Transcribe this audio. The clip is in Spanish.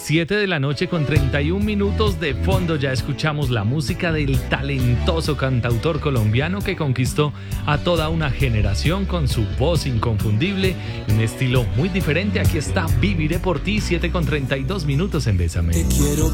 7 de la noche con 31 minutos. De fondo ya escuchamos la música del talentoso cantautor colombiano que conquistó a toda una generación con su voz inconfundible, un estilo muy diferente. Aquí está Viviré por ti, 7 con 32 minutos en Bésame. Te quiero